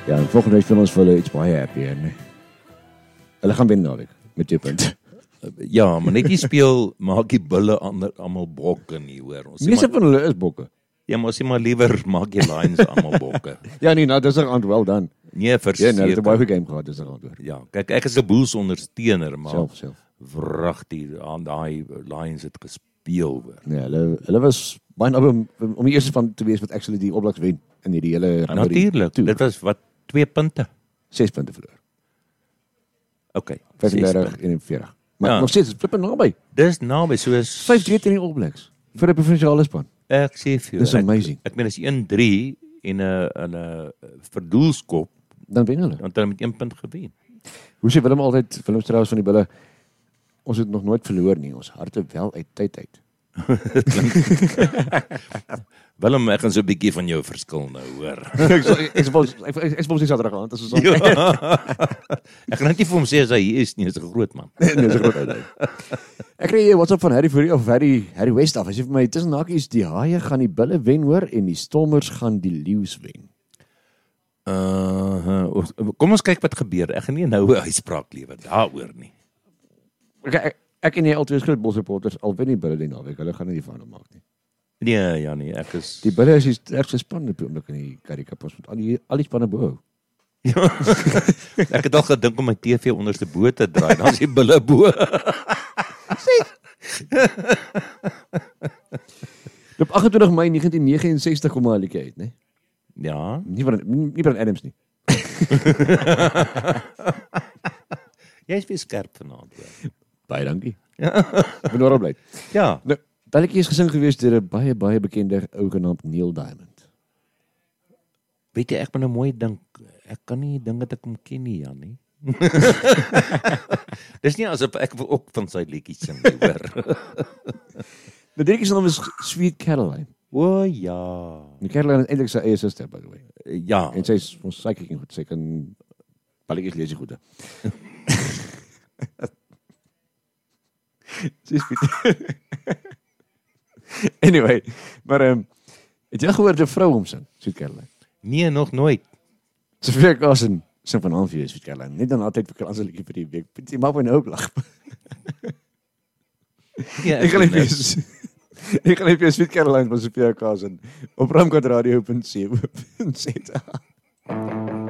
Ja, en volgende week speel ons vir hulle iets baie happier, nee. Hulle gaan wen naweek met 2 punte. Ja, maar net die speel maak die bulle almal bokke nie, hoor. Ons sê Meeste maar, van hulle is bokke. ja, maar sê maar liewer maak die Lions almal bokke. Ja, nee, nou, dis er aan, well done. Nee, Ja, nou, dit is 'n verseker. baie goeie game gehad, dis er aan. Ja, kyk, ek is 'n Bulls ondersteuner, maar Self. wragtig aan daai Lions het gespeel, hoor. Nee, hulle was baie naby om die eerste van te wees wat actually die All Blacks wen in hierdie hele Natuurlik, dit was wat 2 punte. 6 punte verloor. Okay, 35-41. Maar Ja. nog steeds, het flippe naby. Dis naby soos 5-3 teen die All Blacks vir 'n provinsiale span. ek sê vir jou. Dis amazing. Ek meen as 1-3 en 'n verdoelskop, Dan wen hulle. dan het hulle met 1 punt gewen. Hoe sê Willem altyd, Willem Strauss van die Bulle, ons het nog nooit verloor nie, ons harte wel uit tyd uit. Willem, ek gaan so 'n bietjie van jou verskil nou, hoor. Ek suppose nie Saterdag aand, as ons Ja. Ek gaan net nie vir hom sê as hy hier is nie, is 'n groot man. Nee, dis 'n groot uitdaging. Ek kry 'n WhatsApp van Harry Fourie of Harry West af. Hy sê vir my tussen hakies die Haie gaan die Bulle wen hoor en die Stormers gaan die Leeu's wen. Kom ons kyk wat gebeur. Ek gaan nie nou 'n uitspraak lewer daaroor nie. Ek en jy albei groot Bulls supporters al wen die Bulle die naweek. Hulle gaan nie die final maak nie. Nee, ja nee, ek is Die Bulle is die sterkste span op die oomblik in die Currie Cup. Ons moet al die spanne bo. ja. Ek het al gedink om my TV onderste bo te draai, dan is die Bulle bo. Op 28 Mei 1969 kom maar liedjie uit, né? Ja. Nie van Adams nie. Jy is weer skerp vanaand. Ja. Baie dankie. Ek ben daarop bly. Ja. Nou, daai liedjie is gesing gewees deur 'n baie bekende ou genaamd Neil Diamond. Weet jy, ek moet nou mooi dink. Ek kan nie dink dat ek hom ken nie, Jan nie. Dis nie asof ek ook van sy liedjies sing nie, hoor. Nou die liedjie se naam is Sweet Caroline. O ja. Die Caroline is eintlik sy eie suster, by the way. Ja. En sy is ons psychic goed. Sy kan balletjies lees goed. Sy sweet. Anyway, maar het jy gehoor 'n vrou hom sing, Sweet Caroline? Nee, nog nooit. Sofia Carson sing vanaand vir jou, Sweet Caroline. Net dan altyd vir klas 'n liedjie vir die week. Jy maak my nou ook lag. Ja, Ek gaan net vir Sweet Caroline van Sofia Carson op ramkatradio.co.za.